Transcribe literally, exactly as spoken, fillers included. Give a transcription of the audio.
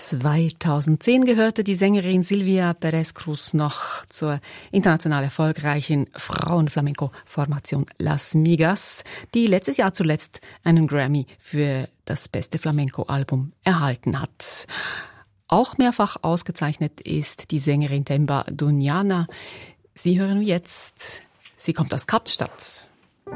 zweitausendzehn gehörte die Sängerin Silvia Pérez Cruz noch zur international erfolgreichen Frauenflamenco-Formation Las Migas, die letztes Jahr zuletzt einen Grammy für das beste Flamenco-Album erhalten hat. Auch mehrfach ausgezeichnet ist die Sängerin Temba Doñana. Sie hören jetzt, sie kommt aus Kapstadt.